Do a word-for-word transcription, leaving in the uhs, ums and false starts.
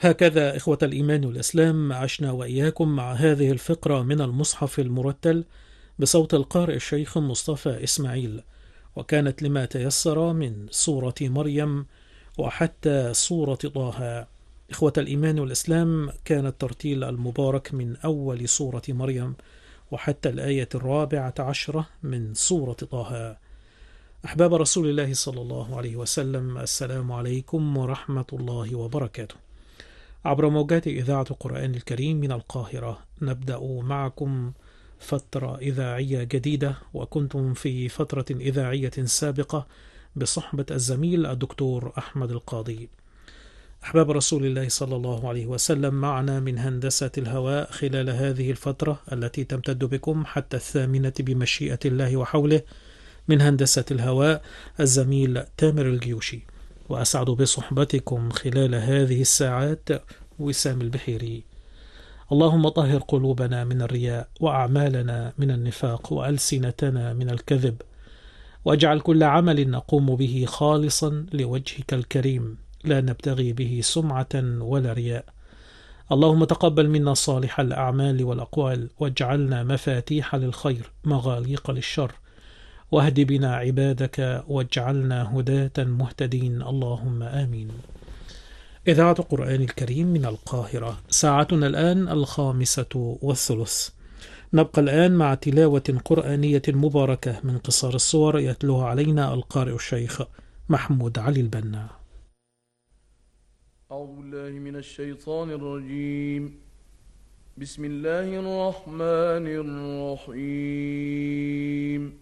هكذا إخوة الإيمان والإسلام عشنا وإياكم مع هذه الفقرة من المصحف المرتل بصوت القارئ الشيخ مصطفى إسماعيل، وكانت لما تيسر من سورة مريم وحتى سورة طه. إخوة الإيمان والإسلام، كان الترتيل المبارك من أول سورة مريم وحتى الآية الرابعة عشرة من سورة طه. أحباب رسول الله صلى الله عليه وسلم، السلام عليكم ورحمة الله وبركاته. عبر موجات إذاعة القرآن الكريم من القاهرة نبدأ معكم فترة إذاعية جديدة، وكنتم في فترة إذاعية سابقة بصحبة الزميل الدكتور أحمد القاضي. أحباب رسول الله صلى الله عليه وسلم، معنا من هندسة الهواء خلال هذه الفترة التي تمتد بكم حتى الثامنة بمشيئة الله وحوله من هندسة الهواء الزميل تامر الجيوشي، وأسعد بصحبتكم خلال هذه الساعات وسام البحيري. اللهم طهر قلوبنا من الرياء، وأعمالنا من النفاق، وألسنتنا من الكذب، واجعل كل عمل نقوم به خالصا لوجهك الكريم، لا نبتغي به سمعة ولا رياء. اللهم تقبل منا صالح الأعمال والأقوال، واجعلنا مفاتيح للخير مغاليق للشر، واهد بنا عبادك واجعلنا هداة مهتدين، اللهم آمين. إذاعة القرآن الكريم من القاهرة، ساعتنا الآن الخامسة والثلث. نبقى الآن مع تلاوة قرآنية مباركة من قصار الصور يتلوها علينا القارئ الشيخ محمود علي البنا. أعوذ بالله من الشيطان الرجيم. بسم الله الرحمن الرحيم.